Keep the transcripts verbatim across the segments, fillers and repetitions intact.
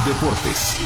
Deportes.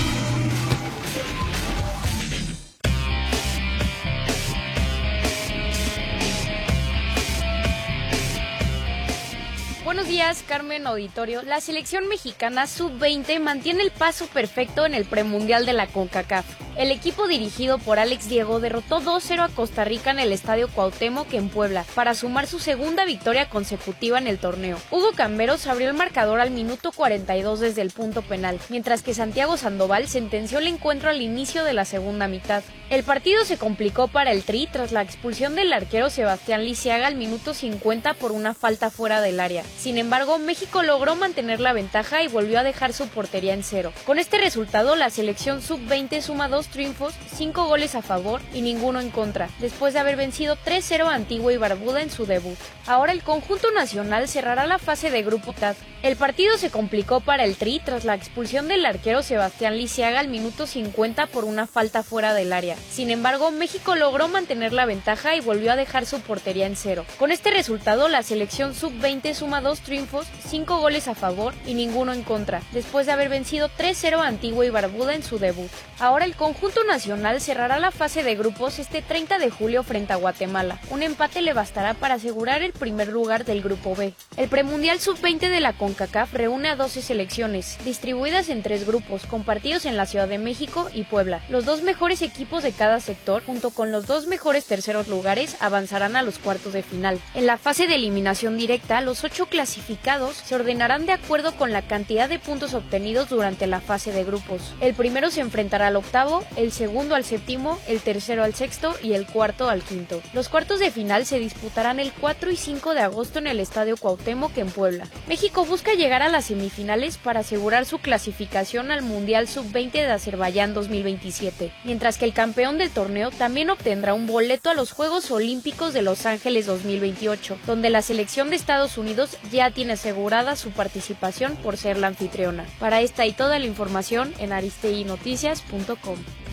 Buenos días, Carmen Auditorio. La selección mexicana sub veinte mantiene el paso perfecto en el premundial de la CONCACAF. El equipo dirigido por Alex Diego derrotó dos cero a Costa Rica en el Estadio Cuauhtémoc en Puebla para sumar su segunda victoria consecutiva en el torneo. Hugo Camberos abrió el marcador al minuto cuarenta y dos desde el punto penal, mientras que Santiago Sandoval sentenció el encuentro al inicio de la segunda mitad. El partido se complicó para el Tri tras la expulsión del arquero Sebastián Lisiaga al minuto cincuenta por una falta fuera del área. Sin embargo, México logró mantener la ventaja y volvió a dejar su portería en cero. Con este resultado, la selección sub veinte suma dos triunfos, cinco goles a favor y ninguno en contra, después de haber vencido tres cero a Antigua y Barbuda en su debut. Ahora el conjunto nacional cerrará la fase de grupo T A D. El partido se complicó para el Tri tras la expulsión del arquero Sebastián Lisiaga al minuto cincuenta por una falta fuera del área. Sin embargo, México logró mantener la ventaja y volvió a dejar su portería en cero. Con este resultado, la selección sub veinte suma dos triunfos, cinco goles a favor y ninguno en contra, después de haber vencido tres cero a Antigua y Barbuda en su debut. Ahora el conjunto nacional cerrará la fase de grupos este treinta de julio frente a Guatemala. Un empate le bastará para asegurar el primer lugar del grupo B. El premundial sub veinte de la CONCACAF reúne a doce selecciones, distribuidas en tres grupos, compartidos en la Ciudad de México y Puebla. Los dos mejores equipos de cada sector, junto con los dos mejores terceros lugares, avanzarán a los cuartos de final. En la fase de eliminación directa, los ocho clasificados se ordenarán de acuerdo con la cantidad de puntos obtenidos durante la fase de grupos. El primero se enfrentará al octavo, el segundo al séptimo, el tercero al sexto y el cuarto al quinto. Los cuartos de final se disputarán el cuatro y cinco de agosto en el Estadio Cuauhtémoc en Puebla. México busca llegar a las semifinales para asegurar su clasificación al Mundial sub veinte de Azerbaiyán dos mil veintisiete, mientras que el campeón del torneo también obtendrá un boleto a los Juegos Olímpicos de Los Ángeles dos mil veintiocho, donde la selección de Estados Unidos ya tiene asegurada su participación por ser la anfitriona. Para esta y toda la información en aristeguinoticias punto com.